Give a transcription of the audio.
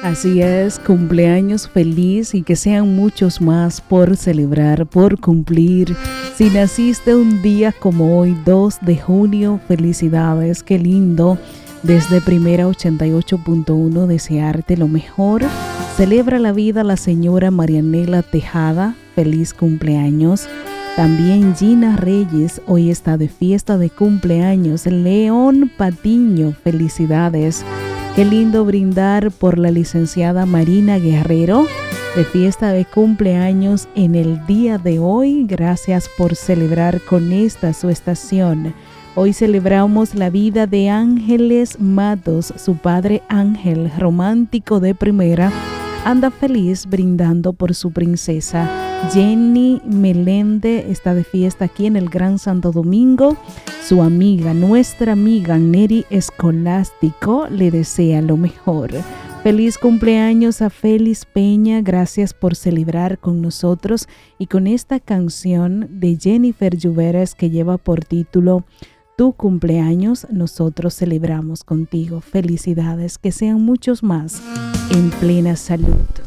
Así es, cumpleaños feliz y que sean muchos más por celebrar, por cumplir. Si naciste un día como hoy, 2 de junio, felicidades, qué lindo. Desde Primera 88.1 desearte lo mejor. Celebra la vida la señora Marianela Tejada, feliz cumpleaños. También Gina Reyes, hoy está de fiesta de cumpleaños. León Patiño, felicidades. Qué lindo brindar por la licenciada Marina Guerrero, de fiesta de cumpleaños en el día de hoy. Gracias por celebrar con esta su estación. Hoy celebramos la vida de Ángeles Matos, su padre Ángel, romántico de primera, anda feliz brindando por su princesa. Jenny Melende está de fiesta aquí en el Gran Santo Domingo. Su amiga, nuestra amiga Neri Escolástico, le desea lo mejor. Feliz cumpleaños a Félix Peña, gracias por celebrar con nosotros y con esta canción de Jennifer Lluveres que lleva por título Tu cumpleaños, nosotros celebramos contigo. Felicidades, que sean muchos más en plena salud.